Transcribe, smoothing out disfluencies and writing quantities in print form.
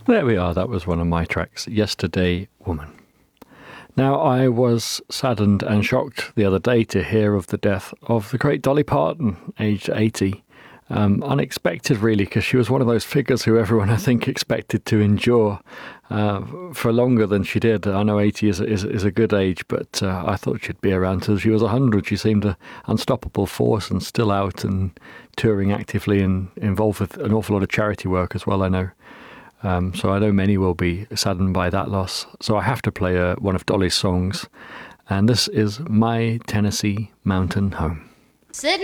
There we are. That was one of my tracks, Yesterday Woman. Now, I was saddened and shocked the other day to hear of the death of the great Dolly Parton, aged 80. Unexpected, really, because she was one of those figures who everyone, I think, expected to endure for longer than she did. I know 80 is a good age, but I thought she'd be around till she was 100. She seemed an unstoppable force and still out and touring actively and involved with an awful lot of charity work as well, I know. So I know many will be saddened by that loss. So I have to play one of Dolly's songs, and this is My Tennessee Mountain Home. Sitting